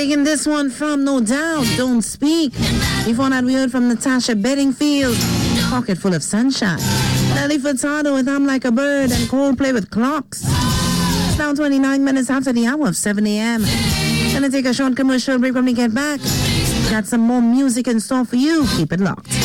Taking this one from No Doubt, Don't Speak. Before that, we heard from Natasha Bedingfield, Pocket Full of Sunshine. Nelly Furtado with I'm Like a Bird, and Coldplay with Clocks. It's now 29 minutes after the hour of 7 a.m. Gonna take a short commercial break when we get back. Got some more music in store for you. Keep it locked.